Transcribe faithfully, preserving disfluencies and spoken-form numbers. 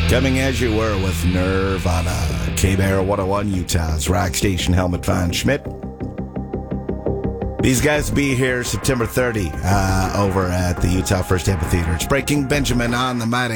Coming as you were with Nirvana. K-Bear one oh one, Utah's rock station. Helmut Von Schmidt. These guys will be here September thirtieth uh, over at the Utah First Amphitheater. It's Breaking Benjamin on the Mighty